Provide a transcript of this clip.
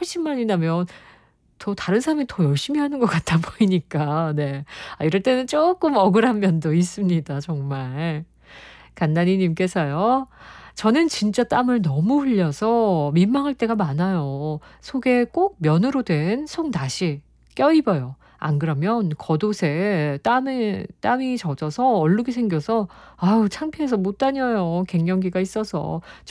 훨씬 많이 나면 더 다른 사람이 더 열심히 하는 것 같아 보이니까 네. 이럴 때는 쪼끔 억울한 면도 있습니다 정말. 간나니 님께서요. "저는 진짜 땀을 너무 흘려서 민망할 때가 많아요. 속에 꼭 면으로 된 속낫이 껴입어요. 안 그러면 겉옷에 땀이 젖어서 얼룩이 생겨서 아우 창피해서 못 다녀요 갱년기가 있어서."